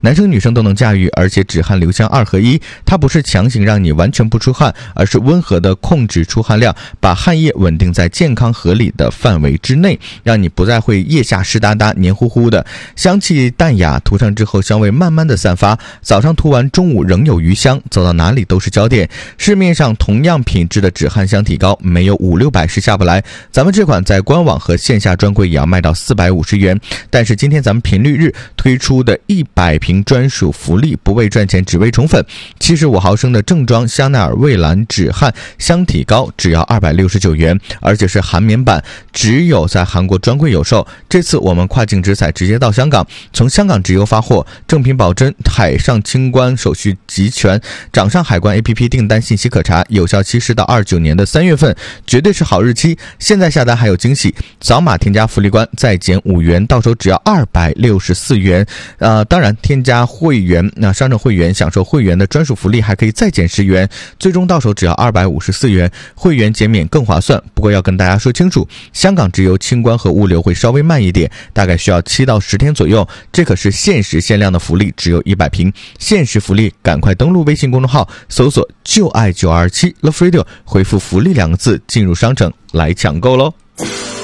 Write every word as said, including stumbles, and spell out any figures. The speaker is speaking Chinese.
男生女生都能驾驭，而且止汗留香二合一，它不是强行让你完全不出汗，而是温和的控制出汗量，把汗液稳定在健康合理的范围之内，让你不再会腋下湿哒哒黏糊糊的，香气淡雅，涂上之后香味慢慢的散发，早上涂完中午仍有余香，走到哪里都是焦点。市面上同样品质的止汗香体膏没有五六百是下不来，咱们这款在官网和线下专柜也要卖到四百五十元，但是今天咱们频率日推出的一百瓶专属福利，不为赚钱只为宠粉，七十五毫升的正装香奈儿蔚蓝止汗香体膏只要二百六十九元，而且是韩棉版，只有在韩国专柜有售。这次我们跨境直采直接到香港，从香港直邮发货，正品保真，海上清关手续齐全，掌上海关 A P P 订单信息可查，有效期是到二九年的三月份，绝对是好日期。现在下单还有惊喜，扫码添加福利关再减五元，到手只要二百六十四元。呃，当然添加会员，那商城会员享受会员的专属福利，还可以再减十元，最终到手只要二百五十四元，会员减免更划算。不过要跟大家说清楚，香港直邮清关和物流会稍微慢一点，大概需要七到十天左右，这可是限时限量的福利，只有一百瓶，限时福利，赶快登录微信公众号搜索就爱九二七 Love Radio， 回复福利两个字进入商城来抢购咯。